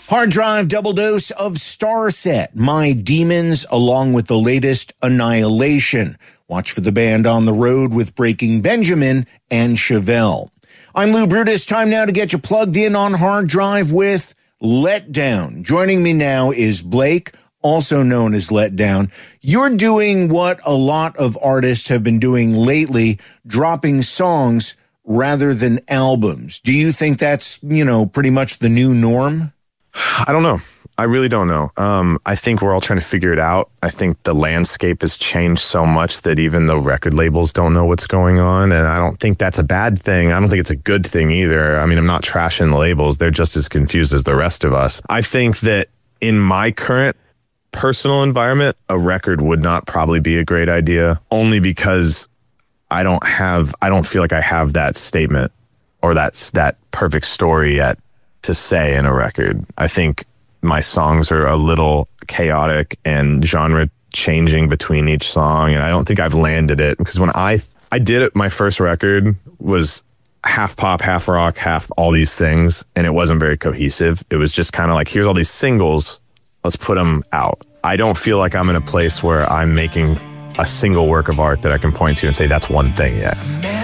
Hard Drive double dose of Starset, My Demons, along with the latest Annihilation. Watch for the band on the road with Breaking Benjamin and Chevelle. I'm Lou Brutus. Time now to get you plugged in on Hard Drive with Letdown. Joining me now is Blake, also known as Letdown. You're doing what a lot of artists have been doing lately, dropping songs rather than albums. Do you think that's, pretty much the new norm? I don't know. I really don't know. I think we're all trying to figure it out. I think the landscape has changed so much that even the record labels don't know what's going on. And I don't think that's a bad thing. I don't think it's a good thing either. I mean, I'm not trashing the labels. They're just as confused as the rest of us. I think that in my current personal environment, a record would not probably be a great idea, only because I don't feel like I have that statement or that perfect story yet to say in a record. I think my songs are a little chaotic and genre changing between each song, and I don't think I've landed it, because when I did it, my first record was half pop, half rock, half all these things, and it wasn't very cohesive. It was just kind of like, here's all these singles, let's put them out. I don't feel like I'm in a place where I'm making a single work of art that I can point to and say that's one thing yet.